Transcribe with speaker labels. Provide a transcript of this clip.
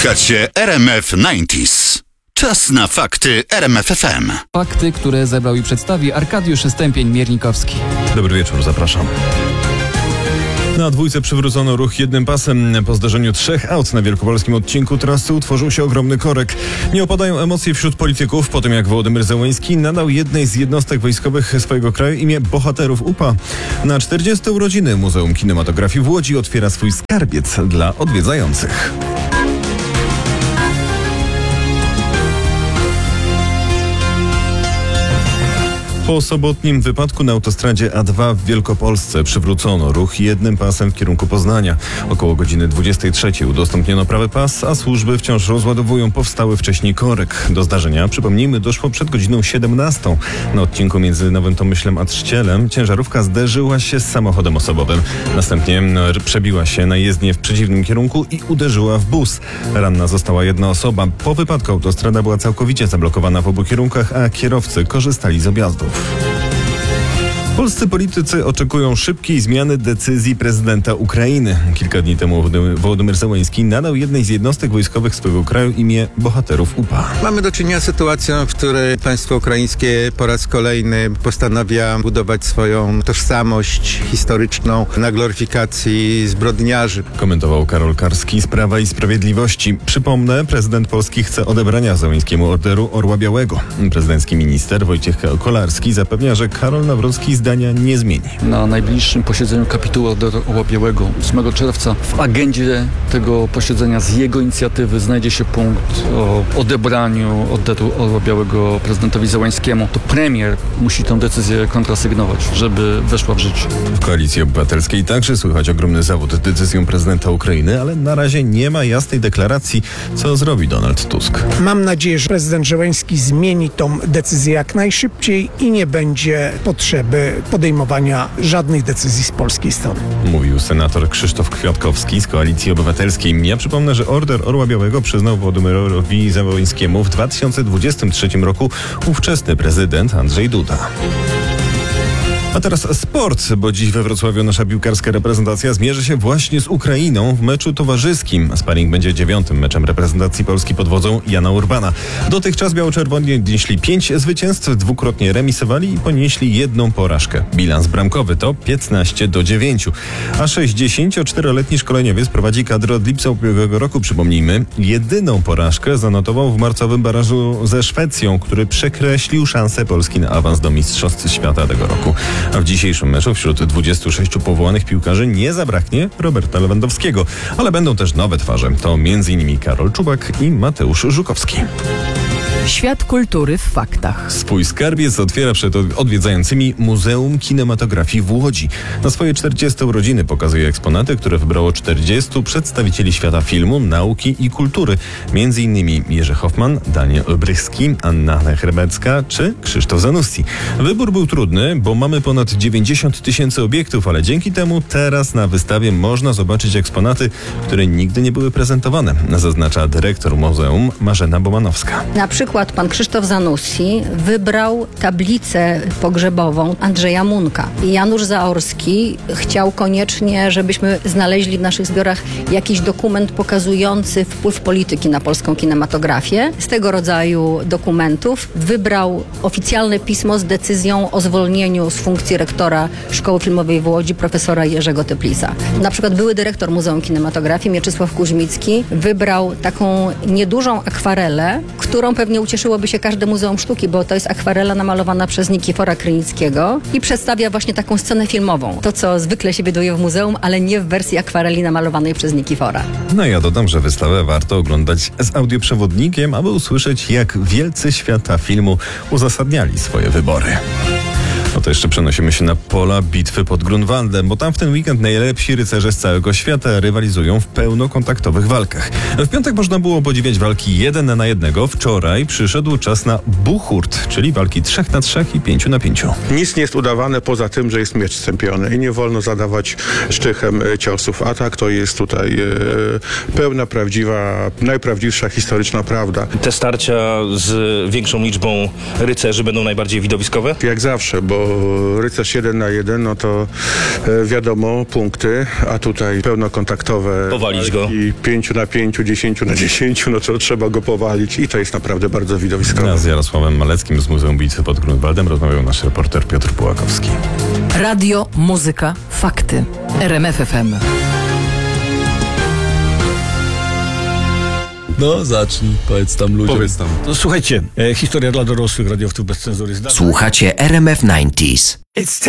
Speaker 1: Słuchacie RMF 90s. Czas na fakty RMF FM.
Speaker 2: Fakty, które zebrał i przedstawi Arkadiusz Stępień-Miernikowski.
Speaker 3: Dobry wieczór, zapraszam. Na dwójce przywrócono ruch jednym pasem. Po zdarzeniu 3 aut na wielkopolskim odcinku trasy utworzył się ogromny korek. Nie opadają emocje wśród polityków po tym, jak Wołodymyr Zełenski nadał jednej z jednostek wojskowych swojego kraju imię bohaterów UPA. Na 40. urodziny Muzeum Kinematografii w Łodzi otwiera swój skarbiec dla odwiedzających. Po sobotnim wypadku na autostradzie A2 w Wielkopolsce przywrócono ruch jednym pasem w kierunku Poznania. Około godziny 23 udostępniono prawy pas, a służby wciąż rozładowują powstały wcześniej korek. Do zdarzenia, przypomnijmy, doszło przed godziną 17. Na odcinku między Nowym Tomyślem a Trzcielem ciężarówka zderzyła się z samochodem osobowym. Następnie przebiła się na jezdnię w przeciwnym kierunku i uderzyła w bus. Ranna została jedna osoba. Po wypadku autostrada była całkowicie zablokowana w obu kierunkach, a kierowcy korzystali z objazdów. Polscy politycy oczekują szybkiej zmiany decyzji prezydenta Ukrainy. Kilka dni temu Wołodymyr Zełenski nadał jednej z jednostek wojskowych swojego kraju imię bohaterów UPA.
Speaker 4: Mamy do czynienia z sytuacją, w której państwo ukraińskie po raz kolejny postanawia budować swoją tożsamość historyczną na gloryfikacji zbrodniarzy.
Speaker 3: Komentował Karol Karski z Prawa i Sprawiedliwości. Przypomnę, prezydent Polski chce odebrania Zełenskiemu orderu Orła Białego. Prezydencki minister Wojciech Kolarski zapewnia, że Karol Nawrocki zdania nie zmieni.
Speaker 5: Na najbliższym posiedzeniu kapitułu Orderu Orła Białego 8 czerwca w agendzie tego posiedzenia z jego inicjatywy znajdzie się punkt o odebraniu Orderu Orła Białego prezydentowi Zełenskiemu. To premier musi tę decyzję kontrasygnować, żeby weszła w życie.
Speaker 3: W Koalicji Obywatelskiej także słychać ogromny zawód decyzją prezydenta Ukrainy, ale na razie nie ma jasnej deklaracji, co zrobi Donald Tusk.
Speaker 6: Mam nadzieję, że prezydent Zełenski zmieni tą decyzję jak najszybciej i nie będzie potrzeby podejmowania żadnych decyzji z polskiej strony. Mówił
Speaker 3: senator Krzysztof Kwiatkowski z Koalicji Obywatelskiej. Ja przypomnę, że Order Orła Białego przyznał Wołodymyrowi Zełenskiemu w 2023 roku ówczesny prezydent Andrzej Duda. A teraz sport, bo dziś we Wrocławiu nasza piłkarska reprezentacja zmierzy się właśnie z Ukrainą w meczu towarzyskim. Sparring będzie 9. meczem reprezentacji Polski pod wodzą Jana Urbana. Dotychczas biało-czerwoni odnieśli 5 zwycięstw, dwukrotnie remisowali i ponieśli 1 porażkę. Bilans bramkowy to 15-9. A 64-letni szkoleniowiec prowadzi kadrę od lipca ubiegłego roku, przypomnijmy. Jedyną porażkę zanotował w marcowym barażu ze Szwecją, który przekreślił szansę Polski na awans do Mistrzostw Świata tego roku. A w dzisiejszym meczu wśród 26 powołanych piłkarzy nie zabraknie Roberta Lewandowskiego, ale będą też nowe twarze. To m.in. Karol Czubak i Mateusz Żukowski.
Speaker 7: Świat kultury w faktach.
Speaker 3: Swój skarbiec otwiera przed odwiedzającymi Muzeum Kinematografii w Łodzi. Na swoje 40 urodziny pokazuje eksponaty, które wybrało 40 przedstawicieli świata filmu, nauki i kultury. Między innymi Jerzy Hoffman, Daniel Olbrychski, Anna Hrebecka czy Krzysztof Zanussi. Wybór był trudny, bo mamy ponad 90 000 obiektów, ale dzięki temu teraz na wystawie można zobaczyć eksponaty, które nigdy nie były prezentowane, zaznacza dyrektor muzeum Marzena Bomanowska.
Speaker 8: Na przykład pan Krzysztof Zanussi wybrał tablicę pogrzebową Andrzeja Munka. I Janusz Zaorski chciał koniecznie, żebyśmy znaleźli w naszych zbiorach jakiś dokument pokazujący wpływ polityki na polską kinematografię. Z tego rodzaju dokumentów wybrał oficjalne pismo z decyzją o zwolnieniu z funkcji rektora Szkoły Filmowej w Łodzi profesora Jerzego Teplisa. Na przykład były dyrektor Muzeum Kinematografii Mieczysław Kuźmicki wybrał taką niedużą akwarelę, którą pewnie ucieszyłoby się każde muzeum sztuki, bo to jest akwarela namalowana przez Nikifora Krynickiego i przedstawia właśnie taką scenę filmową. To, co zwykle się widuje w muzeum, ale nie w wersji akwareli namalowanej przez Nikifora.
Speaker 3: No ja dodam, że wystawę warto oglądać z audioprzewodnikiem, aby usłyszeć, jak wielcy świata filmu uzasadniali swoje wybory. No to jeszcze przenosimy się na pola bitwy pod Grunwaldem, bo tam w ten weekend najlepsi rycerze z całego świata rywalizują w pełnokontaktowych walkach. W piątek można było podziwiać walki 1 na 1. Wczoraj przyszedł czas na buchurt, czyli walki 3 na 3 i 5 na 5.
Speaker 9: Nic nie jest udawane poza tym, że jest miecz strzępiony i nie wolno zadawać sztychem ciosów. A tak to jest tutaj pełna, prawdziwa, najprawdziwsza historyczna prawda.
Speaker 10: Te starcia z większą liczbą rycerzy będą najbardziej widowiskowe?
Speaker 9: Jak zawsze, bo rycerz 1 na 1, no to wiadomo, punkty, a tutaj pełnokontaktowe
Speaker 10: powalić go.
Speaker 9: i 5 na 5, 10 na 10, no to trzeba go powalić i to jest naprawdę bardzo widowiskowe.
Speaker 3: A z Jarosławem Maleckim z Muzeum Bitwy pod Grunwaldem rozmawiał nasz reporter Piotr Pułakowski.
Speaker 7: Radio, muzyka, fakty. RMF FM.
Speaker 10: No, zacznij, powiedz tam ludziom.
Speaker 11: Powiedz tam.
Speaker 10: No, słuchajcie, historia dla dorosłych, radiowców bez cenzury.
Speaker 12: Słuchacie RMF 90s.